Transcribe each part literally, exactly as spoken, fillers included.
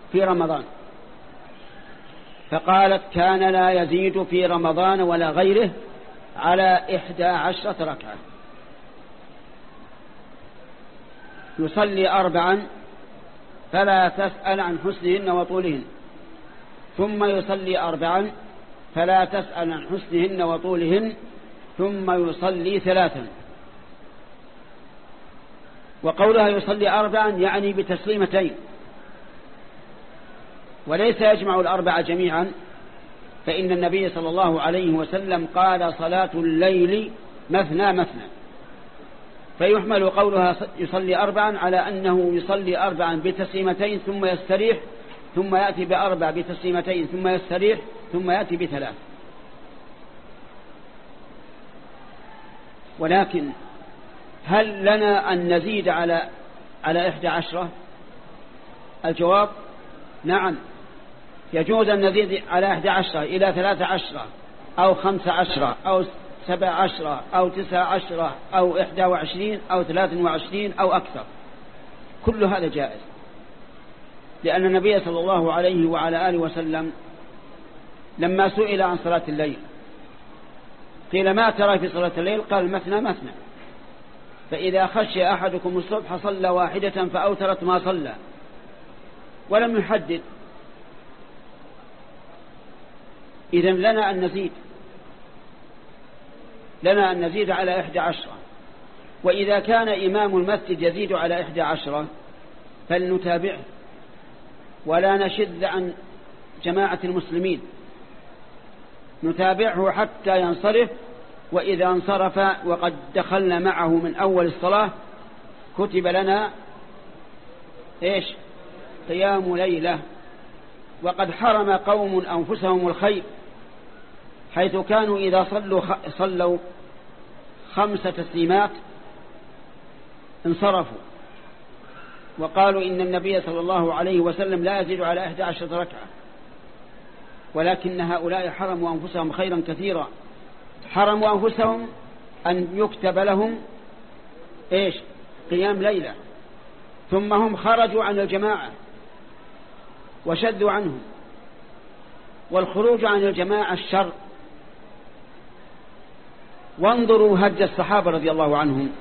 في رمضان، فقالت كان لا يزيد في رمضان ولا غيره على إحدى عشرة ركعة، يصلي أربعا فلا تسأل عن حسنهن وطولهن، ثم يصلي أربعا فلا تسأل عن حسنهن وطولهن، ثم يصلي ثلاثا. وقولها يصلي أربعا يعني بتسليمتين، وليس يجمع الأربع جميعا، فإن النبي صلى الله عليه وسلم قال صلاة الليل مثنى مثنى، فيحمل قولها يصلي أربعا على أنه يصلي أربعا بتسليمتين ثم يستريح، ثم يأتي بأربع بتسليمتين ثم يستريح، ثم يأتي بثلاث. ولكن هل لنا أن نزيد على على إحدى عشرة؟ الجواب نعم، يجوز أن نزيد على إحدى عشرة إلى ثلاثة عشرة أو خمسة عشرة أو سبع عشرة أو تسع عشرة أو إحدى وعشرين أو ثلاث وعشرين أو أكثر، كل هذا جائز، لأن النبي صلى الله عليه وعلى آله وسلم لما سئل عن صلاة الليل قيل ما ترى في صلاة الليل؟ قال مثنى مثنى، فإذا خشي أحدكم الصبح صلى واحدة فأوترت ما صلى، ولم يحدد. إذن لنا أن نزيد لنا أن نزيد على إحدى عشرة، وإذا كان إمام المسجد يزيد على إحدى عشرة فلنتابعه ولا نشذ عن جماعة المسلمين، نتابعه حتى ينصرف، وإذا انصرف وقد دخلنا معه من أول الصلاة كتب لنا إيش؟ قيام ليلة. وقد حرم قوم أنفسهم الخير، حيث كانوا إذا صلوا صلوا خمس تسليمات انصرفوا، وقالوا إن النبي صلى الله عليه وسلم لا يزيد على إحدى عشرة ركعة، ولكن هؤلاء حرموا أنفسهم خيرا كثيرا، حرموا أنفسهم أن يكتب لهم إيش؟ قيام ليلة، ثم هم خرجوا عن الجماعة وشدوا عنهم، والخروج عن الجماعة الشر. وانظروا هدي الصحابة رضي الله عنهم،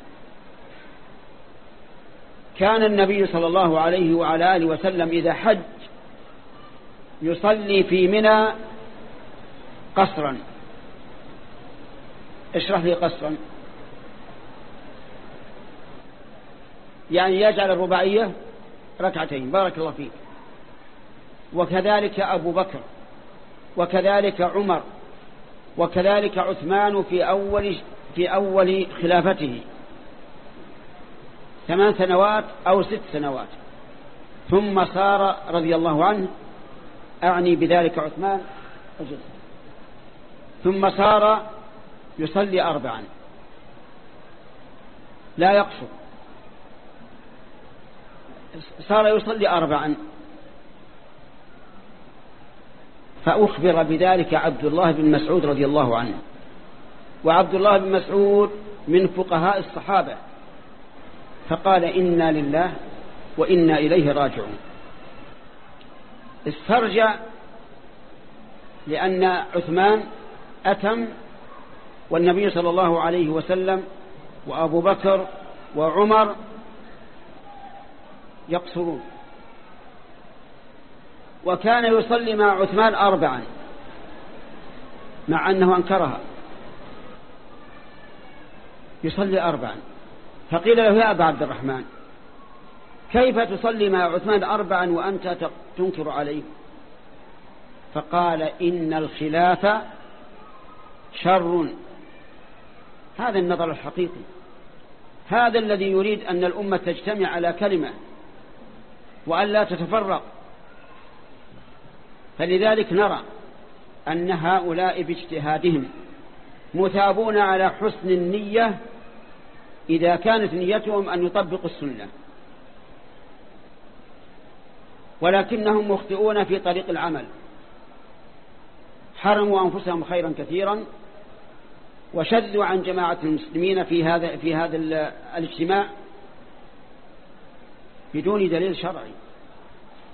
كان النبي صلى الله عليه وعلى آله وسلم إذا حج يصلي في منى قصرا. اشرح لي قصرا، يعني يجعل الرباعية ركعتين، بارك الله فيك. وكذلك أبو بكر، وكذلك عمر، وكذلك عثمان في أول في أول خلافته ثمان سنوات أو ست سنوات، ثم صار رضي الله عنه، أعني بذلك عثمان، ثم صار يصلي أربعا لا يقصر، صار يصلي أربعا. فأخبر بذلك عبد الله بن مسعود رضي الله عنه، وعبد الله بن مسعود من فقهاء الصحابة، فقال إنا لله وإنا إليه راجعون. استرجع، لأن عثمان أتم، والنبي صلى الله عليه وسلم وأبو بكر وعمر يقصرون. وكان يصلي مع عثمان أربعا مع أنه أنكرها، يصلي أربعا. فقيل له يا أبا عبد الرحمن كيف تصلي مع عثمان أربعا وأنت تنكر عليه؟ فقال إن الخلاف شر. هذا النظر الحقيقي، هذا الذي يريد أن الأمة تجتمع على كلمة وأن لا تتفرق. فلذلك نرى أن هؤلاء باجتهادهم مثابون على حسن النية إذا كانت نيتهم أن يطبقوا السنة، ولكنهم مخطئون في طريق العمل، حرموا أنفسهم خيرا كثيرا، وشذوا عن جماعة المسلمين في هذا في هذا الاجتماع بدون دليل شرعي.